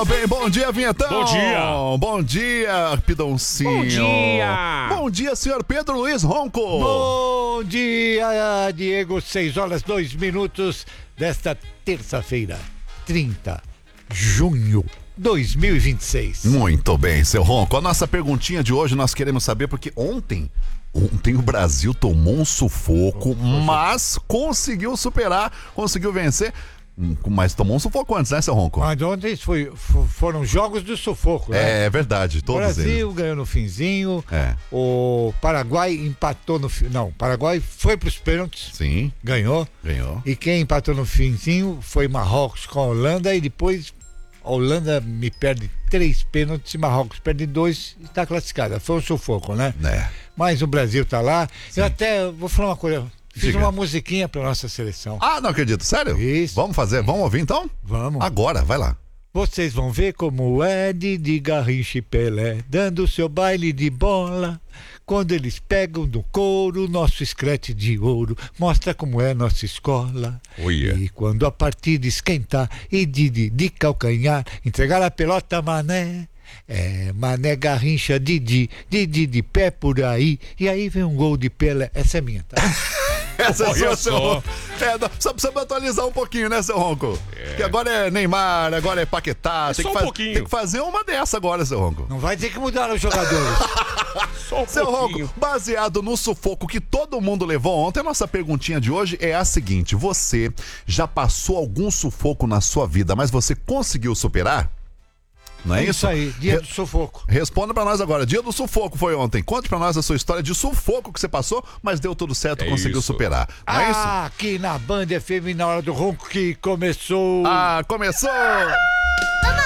Bem, bom dia, Vinhetão. Bom dia. Bom dia, Pidoncinho. Bom dia. Bom dia, senhor Pedro Luiz Ronco. Bom dia, Diego. 6h02 desta terça-feira, 30 de junho 2026. Muito bem, seu Ronco. A nossa perguntinha de hoje nós queremos saber porque ontem o Brasil tomou um sufoco, mas conseguiu superar, conseguiu vencer. Mas tomou um sufoco antes, né, seu Ronco? Mas ontem foram jogos do sufoco, né? É verdade, O todos Brasil eles. ganhou no finzinho. É. O Paraguai empatou no Não, o Paraguai foi para os pênaltis. Sim, Ganhou. ganhou. E quem empatou no finzinho foi Marrocos com a Holanda. E depois a Holanda me perde 3 pênaltis e Marrocos perde 2 e está classificada. Foi um sufoco, né? É. Mas o Brasil tá lá. Eu até vou falar uma coisa. Fiz Diga. uma musiquinha pra nossa seleção. Ah, não acredito, sério? Isso. Vamos fazer, vamos ouvir então? Vamos. Agora, vai lá. Vocês vão ver como é de Garrincha e Pelé, dando seu baile de bola. Quando eles pegam no couro, nosso escrete de ouro, mostra como é nossa escola. Olha. E quando a partida esquentar e de calcanhar, entregar a pelota Mané. É, Mané, Garrincha, Didi de pé por aí. E aí vem um gol de Pelé. Essa é minha, tá? Essa é Olha sua, só. seu Ronco. Só precisa atualizar um pouquinho, né, seu Ronco? Que agora é Neymar, agora é Paquetá. Só um pouquinho. Tem que fazer uma dessa agora, seu Ronco. Não vai ter que mudar os jogadores. Só um Seu pouquinho. Ronco, baseado no sufoco que todo mundo levou ontem, a nossa perguntinha de hoje é a seguinte: você já passou algum sufoco na sua vida, mas você conseguiu superar? Não é isso? aí, dia do sufoco. Responda pra nós agora. Dia do sufoco foi ontem. Conte pra nós a sua história de sufoco que você passou, mas deu tudo certo, É conseguiu isso. superar. Não é isso? Aqui na Band FM, na hora do ronco que começou. Ah, começou! Vamos